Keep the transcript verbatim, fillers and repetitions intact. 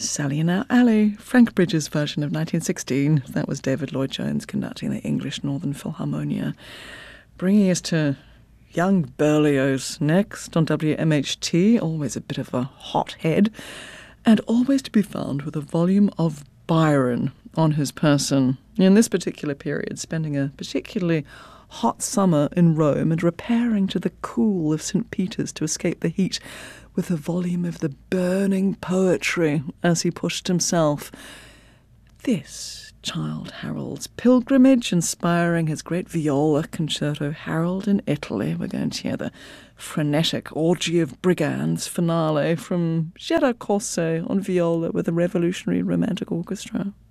Sally in Our Alley, Frank Bridges' version of nineteen sixteen. That was David Lloyd-Jones conducting the English Northern Philharmonia. Bringing us to young Berlioz next on W M H T, always a bit of a hothead, and always to be found with a volume of Byron on his person. In this particular period, spending a particularly hot summer in Rome and repairing to the cool of Saint Peter's to escape the heat with a volume of the burning poetry as he pushed himself. This Childe Harold's pilgrimage, inspiring his great viola concerto, Harold in Italy. We're going to hear the frenetic orgy of brigands finale from Gérard Corset on viola with a revolutionary romantic orchestra.